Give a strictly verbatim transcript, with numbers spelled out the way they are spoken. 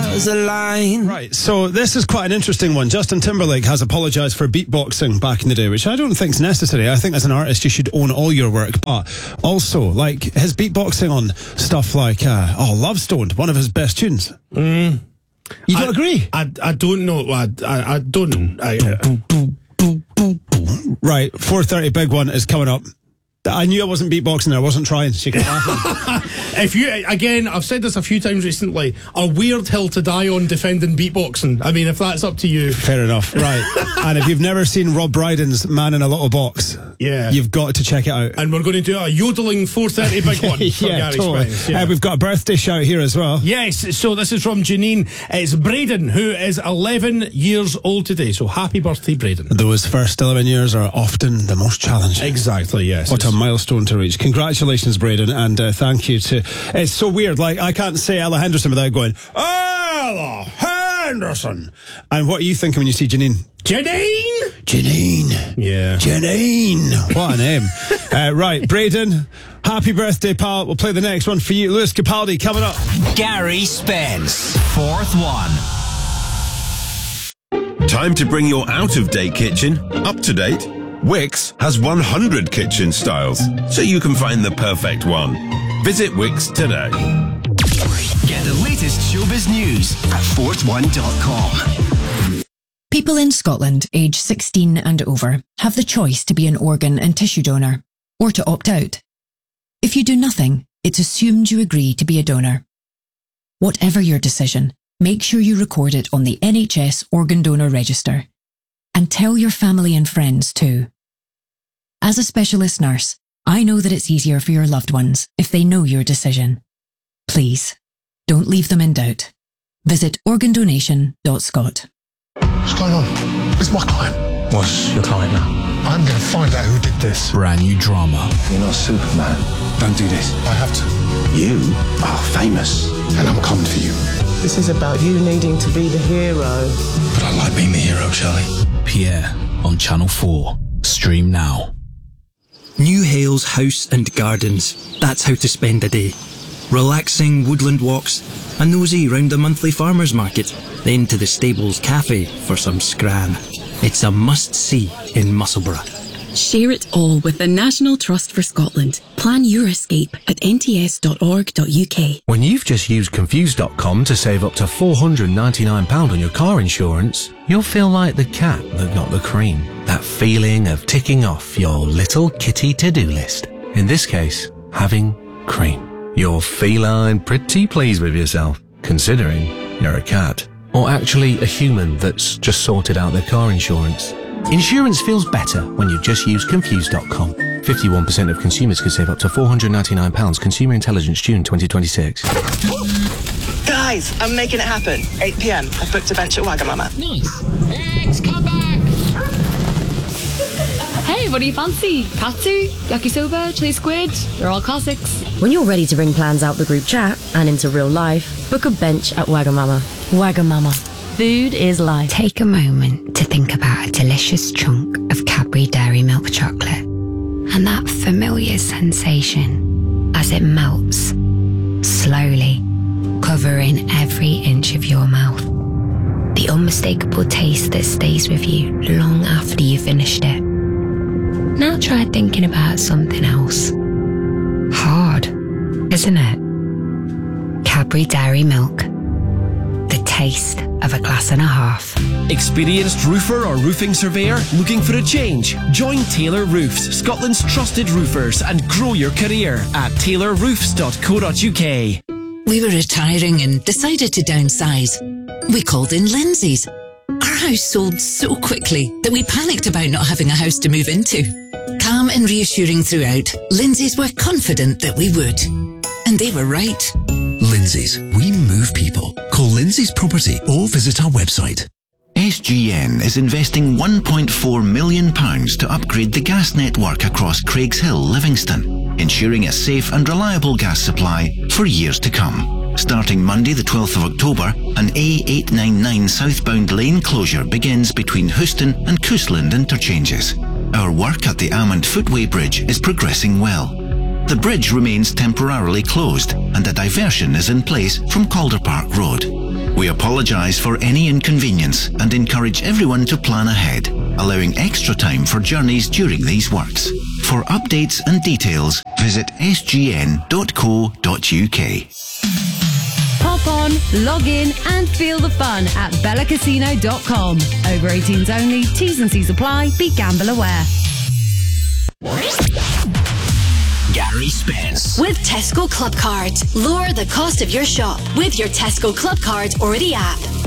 was a line. Right, so this is quite an interesting one. Justin Timberlake has apologised for beatboxing back in the day, which I don't think is necessary. I think as an artist you should own all your work. But also, like, his beatboxing on stuff like, uh, oh, Love Stoned, one of his best tunes. Mm. You don't I, agree? I, I don't know. I, I, I don't. I, Right, four thirty big one is coming up. I knew I wasn't beatboxing, I wasn't trying. She could laugh. If you, again, I've said this a few times recently, a weird hill to die on defending beatboxing. I mean, if that's up to you. Fair enough, right. And if you've never seen Rob Brydon's Man in a Little Box, yeah, you've got to check it out. And we're going to do a yodeling four thirty big one for yeah, Gary totally. Spence. Yeah. Uh, we've got a birthday shout here as well. Yes, so this is from Janine. It's Braden, who is eleven years old today. So happy birthday, Braden. Those first eleven years are often the most challenging. Exactly, yes. What a milestone to reach. Congratulations, Braden, and uh, thank you to... It's so weird, like, I can't say Ella Henderson without going, Ella Henderson! And what are you thinking when you see Janine? Janine! Janine. Yeah. Janine. What a name. uh, right, Braden, happy birthday, pal. We'll play the next one for you. Lewis Capaldi coming up. Gary Spence, fourth one. Time to bring your out-of-date kitchen up to date. Wix has one hundred kitchen styles, so you can find the perfect one. Visit Wix today. Get the latest showbiz news at fort one dot com. People in Scotland aged sixteen and over have the choice to be an organ and tissue donor, or to opt out. If you do nothing, it's assumed you agree to be a donor. Whatever your decision, make sure you record it on the N H S Organ Donor Register. And tell your family and friends too. As a specialist nurse, I know that it's easier for your loved ones if they know your decision. Please, don't leave them in doubt. Visit organ donation dot scot. What's going on? It's my client. What's your client now? I'm going to find out who did this. Brand new drama. You're not Superman. Don't do this. I have to. You are famous. And I'm coming for you. This is about you needing to be the hero. But I like being the hero, Shelley. Pierre on Channel four. Stream now. New Hales House and Gardens. That's how to spend a day. Relaxing woodland walks, a nosy round the monthly farmers market, then to the Stables Cafe for some scran. It's a must-see in Musselburgh. Share it all with the National Trust for Scotland. Plan your escape at n t s dot org dot u k. When you've just used Confused dot com to save up to four hundred ninety-nine pounds on your car insurance, you'll feel like the cat that got the cream. That feeling of ticking off your little kitty to-do list. In this case, having cream. You're feline pretty pleased with yourself, considering you're a cat. Or actually a human that's just sorted out their car insurance. Insurance feels better when you just use Confused dot com. fifty-one percent of consumers can save up to four hundred ninety-nine pounds. Consumer Intelligence, June twenty twenty-six. Guys, I'm making it happen. eight p m. I've booked a bench at Wagamama. Nice. Eggs, come back. Hey, what do you fancy? Katsu, yakisoba, chili squid? They're all classics. When you're ready to bring plans out the group chat and into real life, book a bench at Wagamama. Wagamama. Food is life. Take a moment to think about a delicious chunk of Cadbury Dairy Milk chocolate and that familiar sensation as it melts, slowly, covering every inch of your mouth. The unmistakable taste that stays with you long after you've finished it. Now try thinking about something else. Hard, isn't it? Cadbury Dairy Milk. The taste of a glass and a half. Experienced roofer or roofing surveyor looking for a change? Join Taylor Roofs, Scotland's trusted roofers, and grow your career at taylor roofs dot co dot u k. We were retiring and decided to downsize. We called in Lindsay's. Our house sold so quickly that we panicked about not having a house to move into. Calm and reassuring throughout, Lindsay's were confident that we would. And they were right. Lindsay's, we move people. Call Lindsay's Property or visit our website. S G N is investing one point four million pounds to upgrade the gas network across Craigshill, Livingston, ensuring a safe and reliable gas supply for years to come. Starting Monday the twelfth of October, an A eight ninety-nine southbound lane closure begins between Houston and Coosland interchanges. Our work at the Amond Footway Bridge is progressing well. The bridge remains temporarily closed and a diversion is in place from Calder Park Road. We apologize apologise for any inconvenience and encourage everyone to plan ahead, allowing extra time for journeys during these works. For updates and details, visit s g n dot co dot u k. Pop on, log in and feel the fun at bella casino dot com. Over eighteens only, T's and C's apply, be gamble aware. Gary Spence. With Tesco Club Card. Lower the cost of your shop with your Tesco Club Card or the app.